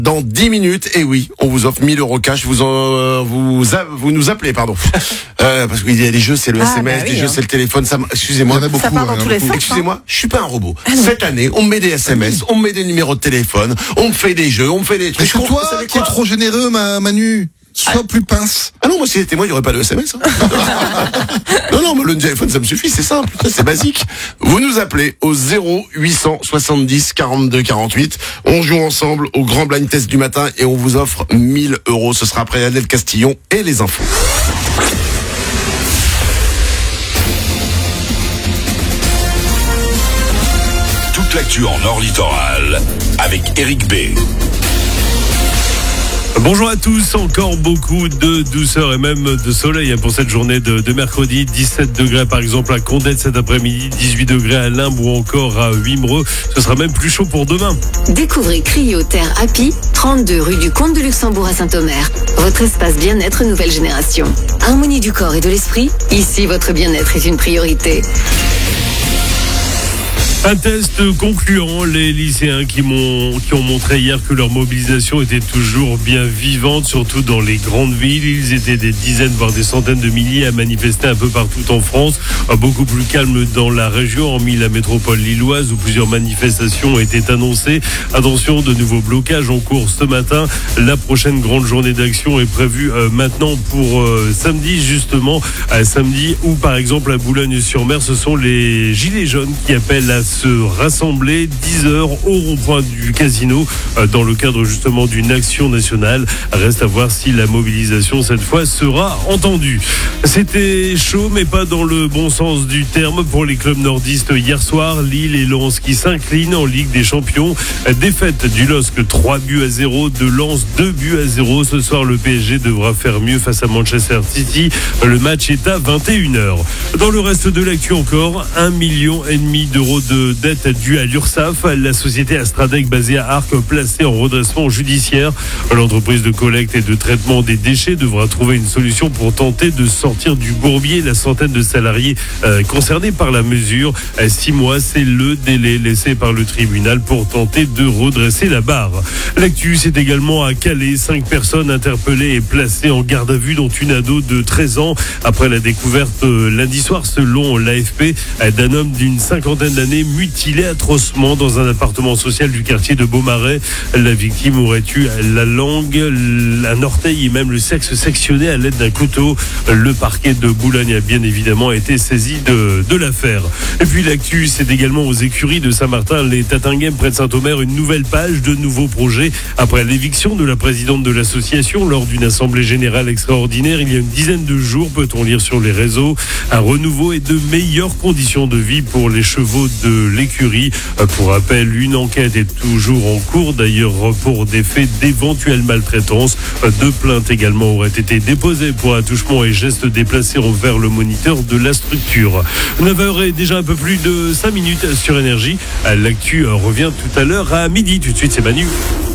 Dans 10 minutes, et oui, on vous offre 1000 € cash. Vous nous appelez, pardon. Parce qu'il y a des jeux, c'est le SMS, des jeux, c'est le téléphone. Excusez-moi. Il y en a beaucoup. Ça part dans tous les sens. Excusez-moi, je suis pas un robot. Cette année, on me met des SMS, on me met des numéros de téléphone, on me fait des jeux, on me fait des Mais trucs. c'est toi qui es trop généreux, Manu. Sois plus pince. Ah non, moi si c'était moi, il n'y aurait pas de SMS. Hein. non, mais le téléphone, ça me suffit, c'est simple, c'est basique. Vous nous appelez au 0870 42 48. On joue ensemble au grand blind test du matin et on vous offre 1000 €. Ce sera après Adèle Castillon et les infos. Toute l'actu en Nord Littoral avec Eric B. Bonjour à tous, encore beaucoup de douceur et même de soleil pour cette journée de mercredi. 17 degrés par exemple à Condette cet après-midi, 18 degrés à Limbes ou encore à Wimereux. Ce sera même plus chaud pour demain. Découvrez Cryo Terre Happy, 32 rue du Comte de Luxembourg à Saint-Omer. Votre espace bien-être nouvelle génération. Harmonie du corps et de l'esprit, ici votre bien-être est une priorité. Un test concluant, les lycéens qui ont montré hier que leur mobilisation était toujours bien vivante, surtout dans les grandes villes. Ils étaient des dizaines, voire des centaines de milliers à manifester un peu partout en France. Beaucoup plus calme dans la région, hormis la métropole lilloise où plusieurs manifestations étaient annoncées. Attention, de nouveaux blocages en cours ce matin. La prochaine grande journée d'action est prévue maintenant pour samedi, justement. Samedi où, par exemple, à Boulogne-sur-Mer, ce sont les Gilets jaunes qui appellent à se rassembler 10h au rond-point du casino dans le cadre justement d'une action nationale. Reste à voir si la mobilisation cette fois sera entendue. C'était chaud mais pas dans le bon sens du terme pour les clubs nordistes hier soir. Lille et Lens qui s'inclinent en Ligue des Champions. Défaite du LOSC 3-0, de Lens 2-0. Ce soir le PSG devra faire mieux face à Manchester City. Le match est à 21h. Dans le reste de l'actu encore, 1,5 million d'euros de dette due à l'URSSAF, la société Astradec basée à Arques placée en redressement judiciaire. L'entreprise de collecte et de traitement des déchets devra trouver une solution pour tenter de sortir du bourbier la centaine de salariés concernés par la mesure. 6 mois, c'est le délai laissé par le tribunal pour tenter de redresser la barre. L'actu, c'est également à Calais. 5 personnes interpellées et placées en garde à vue, dont une ado de 13 ans, après la découverte lundi soir, selon l'AFP, d'un homme d'une cinquantaine d'années mutilé atrocement dans un appartement social du quartier de Beaumarais. La victime aurait eu la langue, un orteil et même le sexe sectionné à l'aide d'un couteau. Le parquet de Boulogne a bien évidemment été saisi de l'affaire. Et puis l'actu, c'est également aux écuries de Saint-Martin, les Tatinguem près de Saint-Omer, une nouvelle page de nouveaux projets. Après l'éviction de la présidente de l'association lors d'une assemblée générale extraordinaire, il y a une dizaine de jours, peut-on lire sur les réseaux, un renouveau et de meilleures conditions de vie pour les chevaux de l'écurie. Pour rappel, une enquête est toujours en cours, d'ailleurs pour des faits d'éventuelle maltraitance. 2 plaintes également auraient été déposées pour attouchement et gestes déplacés envers le moniteur de la structure. 9h et déjà un peu plus de 5 minutes sur Énergie. L'actu revient tout à l'heure à midi. Tout de suite, c'est Manu.